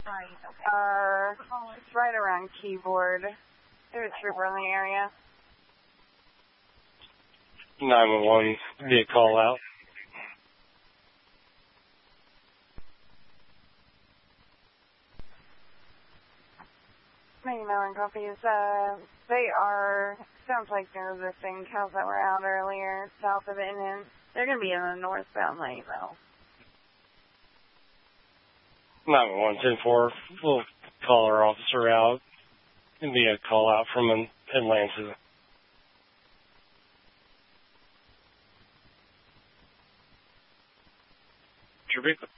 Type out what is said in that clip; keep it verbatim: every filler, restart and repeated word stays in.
Uh, it's right around Keyboard. There's a trooper in the area. nine one one, be a call out. Maybe no one copies. Uh, they are, sounds like they're the same cows that were out earlier, south of Indian. They're going to be in the northbound lane, though. nine one one, ten four, we'll call our officer out. It'll be a call out from Atlanta. Your vehicle.